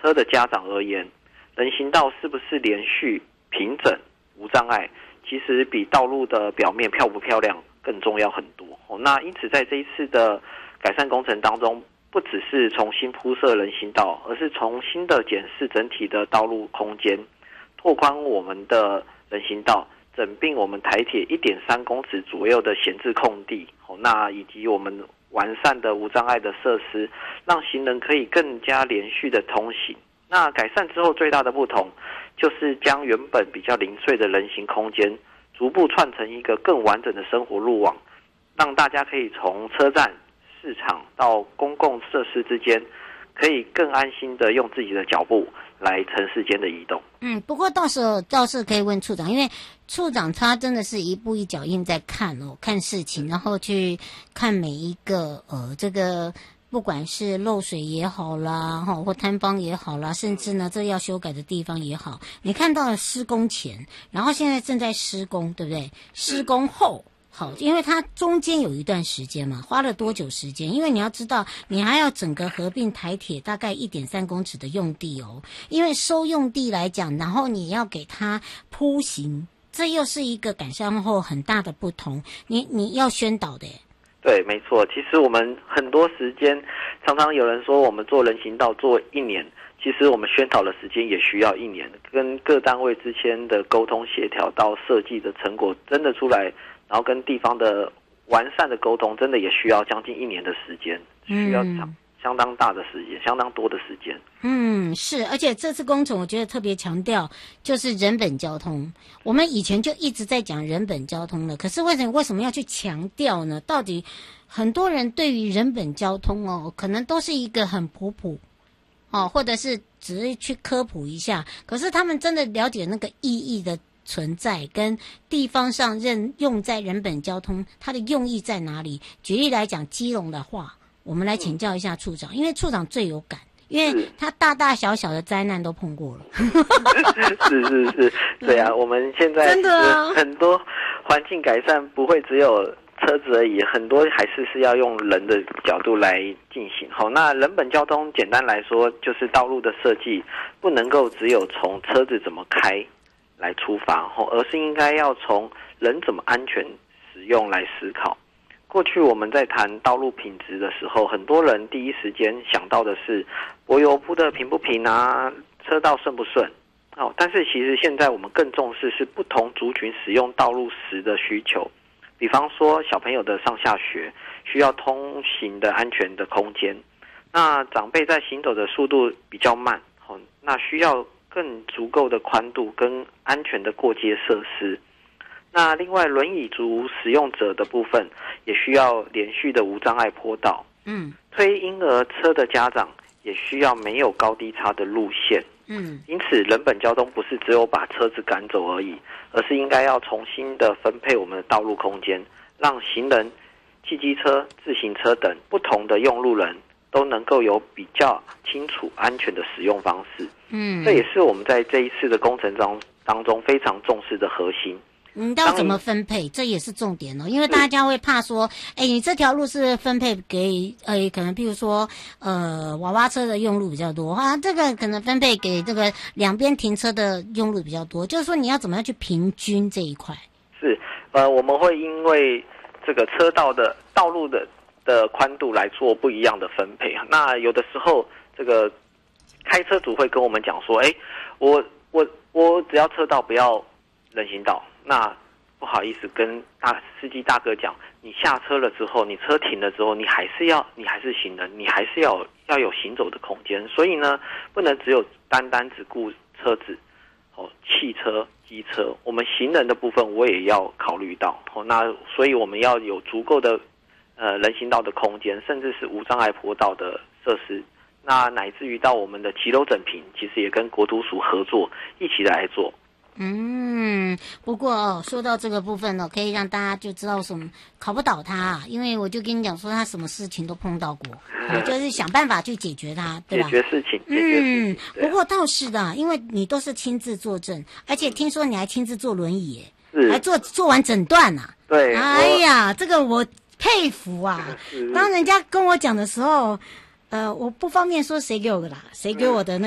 车的家长而言，人行道是不是连续、平整、无障碍，其实比道路的表面漂不漂亮更重要很多。那因此在这一次的改善工程当中，不只是重新铺设人行道，而是重新的检视整体的道路空间，拓宽我们的人行道，整并我们台铁 1.3 公尺左右的闲置空地，那以及我们完善的无障碍的设施，让行人可以更加连续的通行。那改善之后最大的不同，就是将原本比较零碎的人行空间，逐步串成一个更完整的生活路网，让大家可以从车站、市场到公共设施之间，可以更安心的用自己的脚步来城市间的移动。 不过到时候倒是可以问处长，因为处长他真的是一步一脚印在看看事情，然后去看每一个这个不管是漏水也好啦，或摊方也好啦，甚至呢这要修改的地方也好，你看到了施工前，然后现在正在施工，对不对？施工后。好，因为它中间有一段时间嘛，花了多久时间？因为你要知道，你还要整个合并台铁大概 1.3 公尺的用地因为收用地来讲，然后你要给它铺行，这又是一个改善后很大的不同，你要宣导的耶。 对，没错。其实我们很多时间，常常有人说我们做人行道做1年，其实我们宣导的时间也需要1年，跟各单位之间的沟通协调到设计的成果真的出来，然后跟地方的完善的沟通，真的也需要将近1年的时间，需要相当大的时间，相当多的时间。 是，而且这次工程我觉得特别强调就是人本交通。我们以前就一直在讲人本交通了，可是为什么要去强调呢？到底很多人对于人本交通可能都是一个很普或者是只是去科普一下，可是他们真的了解那个意义的存在跟地方上用在人本交通它的用意在哪里。举例来讲，基隆的话，我们来请教一下处长，因为处长最有感，因为他大大小小的灾难都碰过了。 是，对啊，我们现在真的很多环境改善不会只有车子而已，很多还是要用人的角度来进行。好，那人本交通简单来说，就是道路的设计不能够只有从车子怎么开来出发，而是应该要从人怎么安全使用来思考。过去我们在谈道路品质的时候，很多人第一时间想到的是柏油铺的平不平啊，车道顺不顺。但是其实现在我们更重视是不同族群使用道路时的需求。比方说小朋友的上下学需要通行的安全的空间，那长辈在行走的速度比较慢，那需要更足够的宽度跟安全的过街设施。那另外轮椅族使用者的部分也需要连续的无障碍坡道，推婴儿车的家长也需要没有高低差的路线。因此人本交通不是只有把车子赶走而已，而是应该要重新的分配我们的道路空间，让行人、汽机车、自行车等不同的用路人都能够有比较清楚安全的使用方式。这也是我们在这一次的工程当中非常重视的核心。 要怎么分配，这也是重点因为大家会怕说，你这条路是分配给可能譬如说娃娃车的用路比较多这个可能分配给这个两边停车的用路比较多，就是说你要怎么样去平均这一块。 是我们会因为这个车道的道路的宽度来做不一样的分配。那有的时候这个开车族会跟我们讲说，我只要车道不要人行道。那不好意思跟司机大哥讲，你下车了之后，你车停了之后，你还是行人，你还是要有行走的空间。所以呢，不能只有单只顾车子，汽车、机车，我们行人的部分我也要考虑到。那所以我们要有足够的人行道的空间，甚至是无障碍坡道的设施。那乃至于到我们的骑楼整平，其实也跟国土署合作一起来做。 不过说到这个部分可以让大家就知道什么考不倒他因为我就跟你讲说他什么事情都碰到过，我就是想办法去解决它，对吧？ 解决事情。 不过倒是的，因为你都是亲自坐镇，而且听说你还亲自坐轮椅还做完诊断对。 哎呀，这个我佩服啊！当人家跟我讲的时候，我不方便说谁给我的